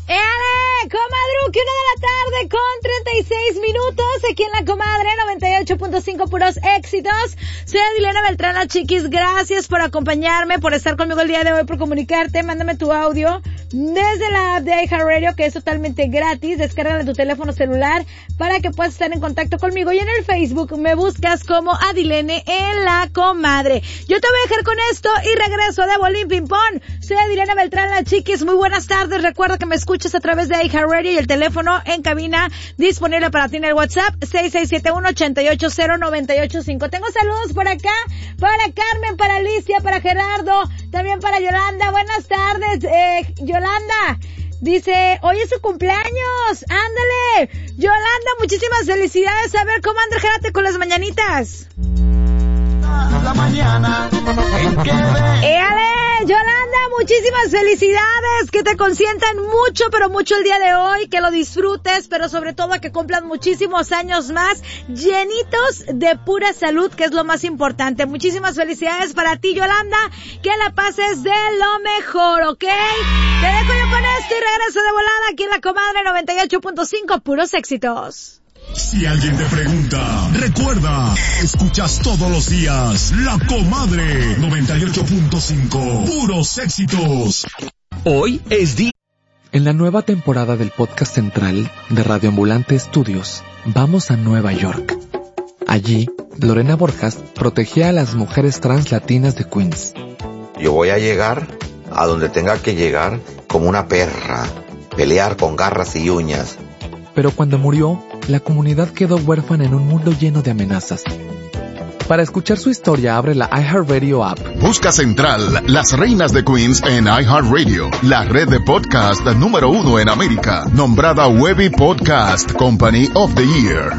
¡Éale! Comadruki, 1 de la tarde con 36 minutos, aquí en La Comadre, 98.5 puros éxitos. Soy Adilena Beltrán, la Chiquis, gracias por acompañarme, por estar conmigo el día de hoy, por comunicarte. Mándame tu audio desde la app de iHeartRadio, que es totalmente gratis. Descárgala en tu teléfono celular para que puedas estar en contacto conmigo. Y en el Facebook me buscas como Adilene en La Comadre. Yo te voy a dejar con esto y regreso de Bolín Ping Pong. Soy Adilena Beltrán, la Chiquis. Muy buenas tardes. Recuerda que me escuchas a través de iHeartRadio y el teléfono en cabina disponible para ti en el WhatsApp 6671-880-985. Tengo saludos por acá para Carmen, para Alicia, para Gerardo, también para Yolanda. Buenas tardes, Yolanda. Dice, hoy es su cumpleaños. Ándale. Yolanda, muchísimas felicidades. A ver, ¿cómo anda? Jérate con las mañanitas. La mañana en que ¡éale! Yolanda, muchísimas felicidades, que te consientan mucho, pero mucho el día de hoy, que lo disfrutes, pero sobre todo que cumplan muchísimos años más, llenitos de pura salud, que es lo más importante. Muchísimas felicidades para ti, Yolanda, que la pases de lo mejor, ¿ok? Te dejo yo con esto y regreso de volada aquí en La Comadre 98.5, puros éxitos. Si alguien te pregunta, recuerda, escuchas todos los días La Comadre 98.5, puros éxitos. Hoy es día. En la nueva temporada del podcast central de Radio Ambulante Estudios, vamos a Nueva York. Allí, Lorena Borjas protegía a las mujeres trans latinas de Queens. Yo voy a llegar a donde tenga que llegar como una perra, pelear con garras y uñas. Pero cuando murió, la comunidad quedó huérfana en un mundo lleno de amenazas. Para escuchar su historia, abre la iHeartRadio app. Busca Central, las reinas de Queens en iHeartRadio, la red de podcast número 1 en América, nombrada Webby Podcast Company of the Year.